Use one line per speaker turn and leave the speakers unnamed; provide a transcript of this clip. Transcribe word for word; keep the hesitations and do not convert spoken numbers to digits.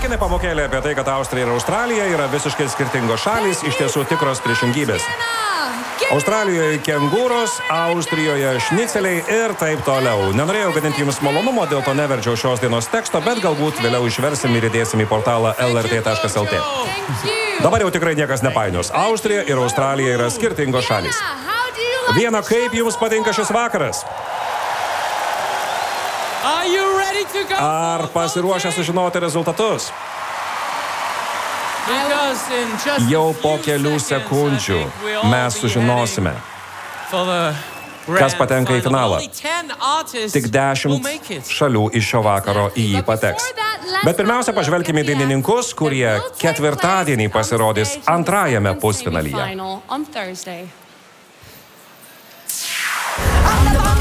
muzikinė pamokėlė apie tai, kad Austrija ir Australija yra visiškai skirtingos šalys, iš tiesų tikros priešingybės. Australijoje kengūros, Austrijoje šniceliai ir taip toliau. Nenorėjau gadinti jums malonumo, dėl to neverčiau šios dienos teksto, bet galbūt vėliau išversim ir įdėsim į portalą L R T taškas L T. Dabar jau tikrai niekas nepainios. Austrija ir Australija yra skirtingos šalys. Viena, kaip jums patinka šis vakaras? Ar pasiruošę sužinoti rezultatus? Jau po kelių sekundžių mes sužinosime, kas patenka į finalą. Tik dešimt šalių iš šio vakaro į jį pateks. Bet pirmiausia, pažvelkime į dainininkus, kurie ketvirtadienį pasirodys antrajame pusfinalyje.